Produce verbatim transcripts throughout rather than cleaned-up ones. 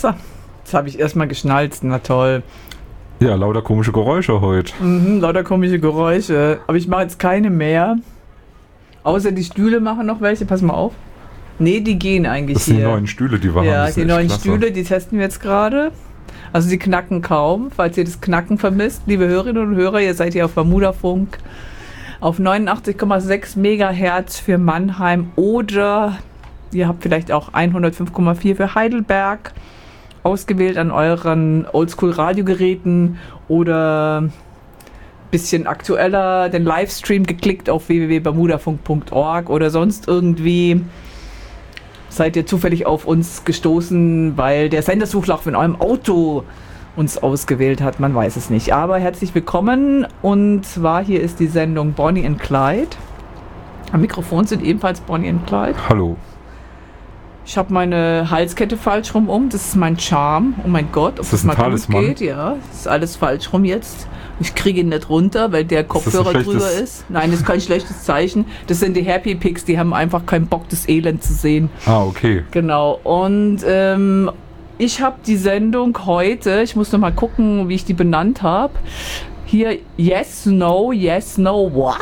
So, jetzt habe ich erstmal geschnalzt, na toll. Ja, lauter komische Geräusche heute. Mhm, lauter komische Geräusche. Aber ich mache jetzt keine mehr. Außer die Stühle machen noch welche, pass mal auf. Nee, die gehen eigentlich das sind hier. Die neuen Stühle, die wir ja, haben. Ja, die neuen klasse. Stühle, die testen wir jetzt gerade. Also die knacken kaum, falls ihr das Knacken vermisst. Liebe Hörerinnen und Hörer, ihr seid hier auf Bermudafunk auf neunundachtzig Komma sechs Megahertz für Mannheim oder ihr habt vielleicht auch hundertfünf Komma vier für Heidelberg ausgewählt an euren Oldschool-Radiogeräten oder ein bisschen aktueller den Livestream geklickt auf w w w punkt bermudafunk punkt org oder sonst irgendwie seid ihr zufällig auf uns gestoßen, weil der Sendersuchlauf in eurem Auto uns ausgewählt hat, man weiß es nicht. Aber herzlich willkommen und zwar hier ist die Sendung Bonnie and Clyde. Am Mikrofon sind ebenfalls Bonnie and Clyde. Hallo. Ich habe meine Halskette falsch rum um, das ist mein Charme. Oh mein Gott, ob ist das, das mal gut geht. Ja, das ist alles falsch rum jetzt. Ich kriege ihn nicht runter, weil der Kopfhörer drüber ist. Nein, das ist kein schlechtes Zeichen. Das sind die Happy Pigs, die haben einfach keinen Bock, das Elend zu sehen. Ah, okay. Genau. Und ähm, ich habe die Sendung heute, ich muss noch mal gucken, wie ich die benannt habe. Hier, Yes, No, Yes, No, What?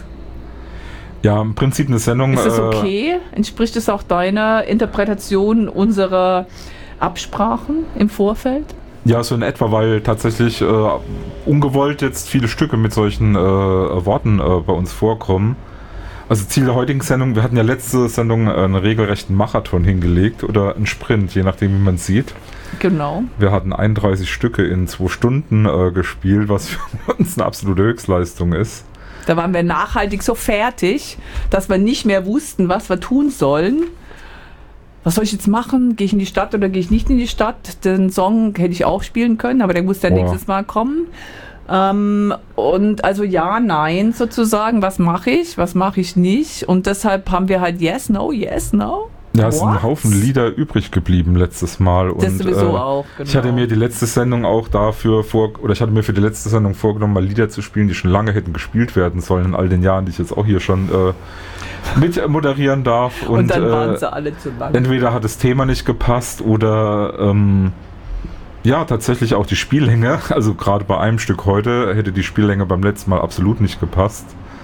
Ja, im Prinzip eine Sendung. Ist das okay? Äh, Entspricht es auch deiner Interpretation unserer Absprachen im Vorfeld? Ja, so in etwa, weil tatsächlich äh, ungewollt jetzt viele Stücke mit solchen äh, Worten äh, bei uns vorkommen. Also Ziel der heutigen Sendung, wir hatten ja letzte Sendung einen regelrechten Marathon hingelegt oder einen Sprint, je nachdem wie man sieht. Genau. Wir hatten einunddreißig Stücke in zwei Stunden äh, gespielt, was für uns eine absolute Höchstleistung ist. Da waren wir nachhaltig so fertig, dass wir nicht mehr wussten, was wir tun sollen. Was soll ich jetzt machen? Gehe ich in die Stadt oder gehe ich nicht in die Stadt? Den Song hätte ich auch spielen können, aber der muss ja nächstes Mal kommen. Ähm, und also ja, nein sozusagen. Was mache ich? Was mache ich nicht? Und deshalb haben wir halt Yes, No, Yes, No. Ja, es sind ein Haufen Lieder übrig geblieben letztes Mal. Das und, sowieso äh, auch, genau. Ich hatte mir die letzte Sendung auch dafür vor, oder ich hatte mir für die letzte Sendung vorgenommen, mal Lieder zu spielen, die schon lange hätten gespielt werden sollen in all den Jahren, die ich jetzt auch hier schon äh, mit moderieren darf. Und, und dann äh, waren sie alle zu lang. Entweder hat das Thema nicht gepasst oder ähm, ja, tatsächlich auch die Spiellänge. Also gerade bei einem Stück heute hätte die Spiellänge beim letzten Mal absolut nicht gepasst.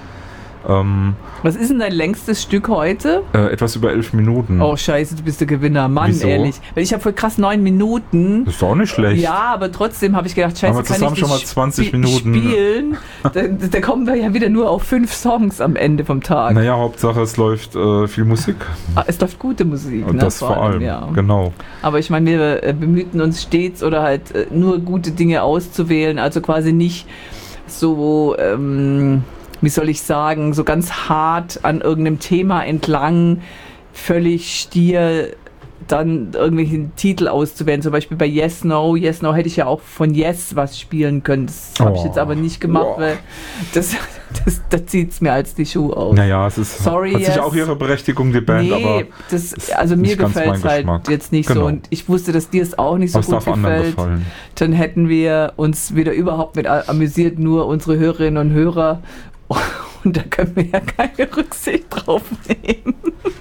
Ähm, Was ist denn dein längstes Stück heute? Äh, etwas über elf Minuten. Oh scheiße, du bist der Gewinner. Mann, Wieso? Ehrlich. Weil ich habe voll krass neun Minuten. Das ist auch nicht schlecht. Ja, aber trotzdem habe ich gedacht, scheiße, aber kann ich schon mal zwanzig sp- Minuten spielen. da, da kommen wir ja wieder nur auf fünf Songs am Ende vom Tag. Naja, Hauptsache es läuft äh, viel Musik. Ah, es läuft gute Musik. Und ne, das vor allem, ja. genau. Aber ich meine, wir äh, bemühten uns stets oder halt äh, nur gute Dinge auszuwählen, also quasi nicht so... Ähm, wie soll ich sagen, so ganz hart an irgendeinem Thema entlang, völlig stier dann irgendwelchen Titel auszuwählen. Zum Beispiel bei Yes, No. Yes, No hätte ich ja auch von Yes was spielen können. Das habe oh. ich jetzt aber nicht gemacht, oh. weil das, das, das zieht es mir als die Schuhe aus. Naja, es ist, Sorry, hat yes. sich auch ihre Berechtigung, die Band, nee, aber das, also mir gefällt es halt jetzt nicht genau. so. Und ich wusste, dass dir es auch nicht so Was gut gefällt. Dann hätten wir uns wieder überhaupt mit amüsiert, nur unsere Hörerinnen und Hörer. Und da können wir ja keine Rücksicht drauf nehmen.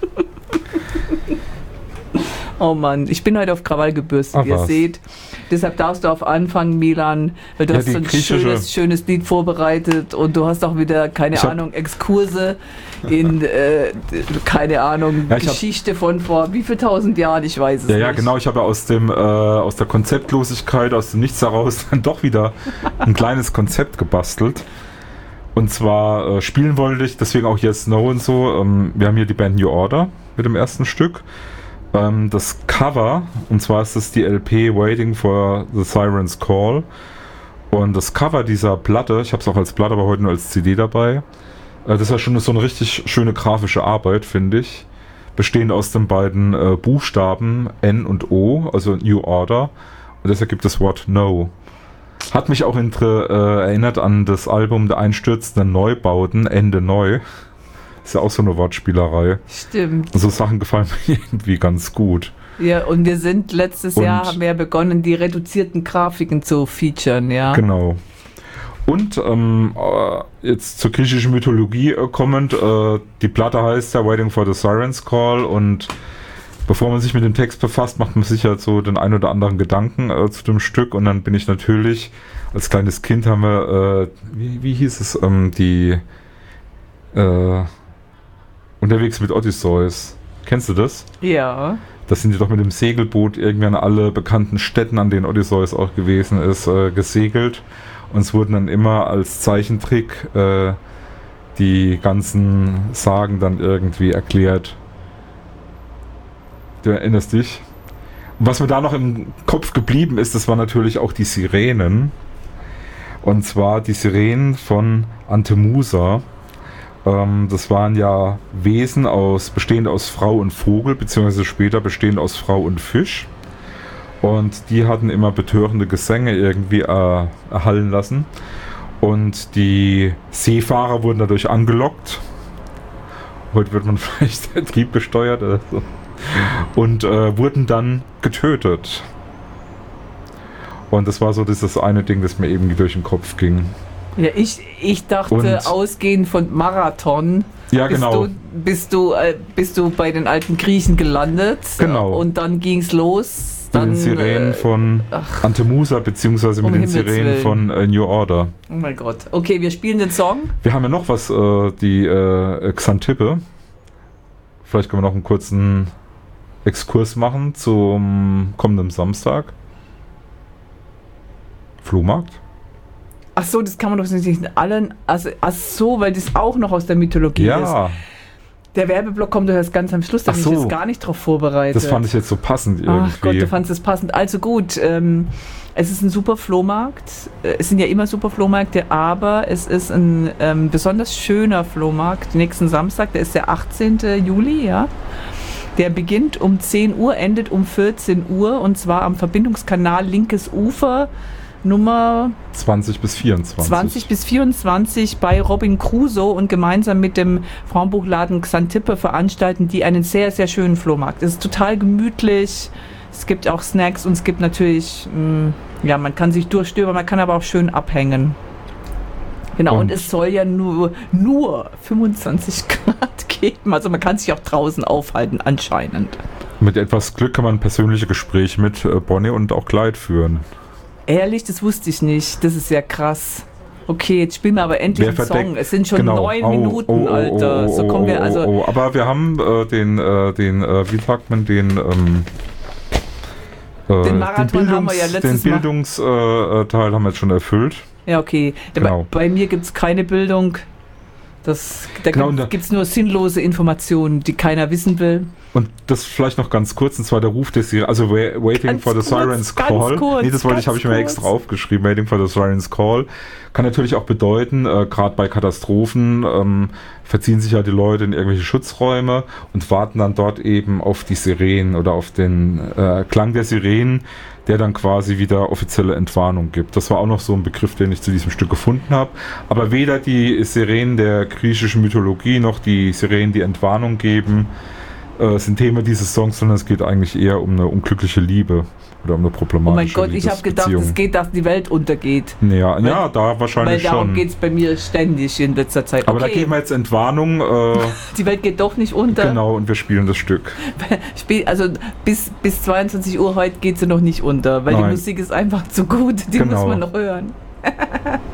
Oh Mann, ich bin heute auf Krawall gebürstet, wie ihr seht. Deshalb darfst du auf Anfang, Milan, weil du ja, hast so ein schönes, schönes Lied vorbereitet und du hast auch wieder, keine ich Ahnung, Exkurse in, äh, keine Ahnung, ja, Geschichte hab, von vor wie viel tausend Jahren, ich weiß es ja, nicht. Ja, genau, ich habe ja aus, dem, äh, aus der Konzeptlosigkeit, aus dem Nichts heraus dann doch wieder ein kleines Konzept gebastelt. Und zwar äh, spielen wollte ich, deswegen auch Yes, No und so. Ähm, wir haben hier die Band New Order mit dem ersten Stück. Ähm, das Cover, und zwar ist das die L P Waiting for the Siren's Call. Und das Cover dieser Platte, ich habe es auch als Platte, aber heute nur als C D dabei. Äh, das ist ja schon so eine richtig schöne grafische Arbeit, finde ich. Bestehend aus den beiden äh, Buchstaben N und O, also New Order. Und deshalb gibt das Wort No. Hat mich auch inter, äh, erinnert an das Album Der einstürzende Neubauten, Ende Neu. Ist ja auch so eine Wortspielerei. Stimmt. Und so Sachen gefallen mir irgendwie ganz gut. Ja, und wir sind letztes und Jahr, haben wir ja begonnen, die reduzierten Grafiken zu featuren, ja. Genau. Und ähm, äh, jetzt zur griechischen Mythologie äh, kommend, äh, die Platte heißt ja Waiting for the Siren's Call und bevor man sich mit dem Text befasst, macht man sich halt so den ein oder anderen Gedanken äh, zu dem Stück und dann bin ich natürlich, als kleines Kind haben wir, äh, wie, wie hieß es, ähm, die äh, Unterwegs mit Odysseus. Kennst du das? Ja. Das sind die doch mit dem Segelboot irgendwie an alle bekannten Städten, an denen Odysseus auch gewesen ist, äh, gesegelt. Und es wurden dann immer als Zeichentrick äh, die ganzen Sagen dann irgendwie erklärt. Du erinnerst dich? Und was mir da noch im Kopf geblieben ist, das waren natürlich auch die Sirenen. Und zwar die Sirenen von Antemusa. Ähm, das waren ja Wesen aus, bestehend aus Frau und Vogel, beziehungsweise später bestehend aus Frau und Fisch. Und die hatten immer betörende Gesänge irgendwie äh, erhallen lassen. Und die Seefahrer wurden dadurch angelockt. Heute wird man vielleicht triebgesteuert oder so. Und äh, wurden dann getötet. Und das war so dieses eine Ding, das mir irgendwie durch den Kopf ging. Ja, ich, ich dachte, Und- ausgehend von Marathon Ja, bist, genau. du, bist, du, äh, bist du bei den alten Griechen gelandet. Genau. Und dann ging's los. Mit Dann, den Sirenen äh, von ach. Antemusa, beziehungsweise Um mit den Himmels Sirenen Willen. von äh, New Order. Oh mein Gott. Okay, wir spielen den Song. Wir haben ja noch was, äh, die äh, Xantippe. Vielleicht können wir noch einen kurzen Exkurs machen zum kommenden Samstag. Flohmarkt. Ach so, das kann man doch nicht in allen. Also, ach so, weil das auch noch aus der Mythologie ist. Ja, Der Werbeblock kommt doch erst ganz am Schluss, da Ach bin so. ich jetzt gar nicht drauf vorbereitet. das fand ich jetzt so passend irgendwie. Ach Gott, du fandest es passend. Also gut, ähm, es ist ein super Flohmarkt. Äh, Es sind ja immer super Flohmärkte, aber es ist ein ähm, besonders schöner Flohmarkt. Nächsten Samstag, der ist der achtzehnte Juli, ja. Der beginnt um zehn Uhr, endet um vierzehn Uhr und zwar am Verbindungskanal Linkes Ufer Nummer zwanzig bis vierundzwanzig. zwanzig bis vierundzwanzig bei Robin Crusoe und gemeinsam mit dem Frauenbuchladen Xantippe veranstalten die einen sehr, sehr schönen Flohmarkt. Es ist total gemütlich, es gibt auch Snacks und es gibt natürlich, mh, ja, man kann sich durchstöbern, man kann aber auch schön abhängen. Genau, und, Und- es soll ja nur, nur fünfundzwanzig Grad geben, also man kann sich auch draußen aufhalten anscheinend. Mit etwas Glück kann man persönliche Gespräche mit äh, Bonnie und auch Clyde führen. Ehrlich, das wusste ich nicht, das ist ja krass. Okay, jetzt spielen wir aber endlich Wer einen Song. verdeckt- Es sind schon Genau. neun Oh, Minuten, oh, oh, Alter. oh, So oh, kommen wir oh, also. oh, oh. Aber wir haben äh, den, äh, den äh, wie sagt man, den, ähm, äh, Den Marathon haben wir ja den letztes Mal. Bildungsteil äh, Teil haben wir jetzt schon erfüllt. Ja, okay. Genau. Bei, bei mir gibt es keine Bildung. Das, da Genau, und da- gibt es nur sinnlose Informationen, die keiner wissen will. Und das vielleicht noch ganz kurz, und zwar der Ruf des Sirens, also Wa- Waiting Ganz for the kurz, Sirens ganz Call. kurz, nee, das wollte ich, ganz habe ich mir kurz. extra aufgeschrieben. Waiting for the Sirens Call kann natürlich auch bedeuten, äh, gerade bei Katastrophen ähm, verziehen sich ja die Leute in irgendwelche Schutzräume und warten dann dort eben auf die Sirenen oder auf den äh, Klang der Sirenen, der dann quasi wieder offizielle Entwarnung gibt. Das war auch noch so ein Begriff, den ich zu diesem Stück gefunden habe. Aber weder die Sirenen der griechischen Mythologie noch die Sirenen, die Entwarnung geben, äh, sind Thema dieses Songs, sondern es geht eigentlich eher um eine unglückliche Liebe oder um eine Oh problematische mein Gott, ich habe gedacht, Liebesbeziehung. es geht, dass die Welt untergeht. Ja, Weil- ja, da Weil wahrscheinlich darum schon. geht es bei mir ständig in letzter Zeit. Aber da Okay, geben wir jetzt Entwarnung. Äh, die Welt geht doch nicht unter. genau, und wir spielen das Stück. Spiel, also bis, bis zweiundzwanzig Uhr heute geht sie noch nicht unter, weil die Nein. Musik ist einfach zu gut. Die Genau. muss man noch hören.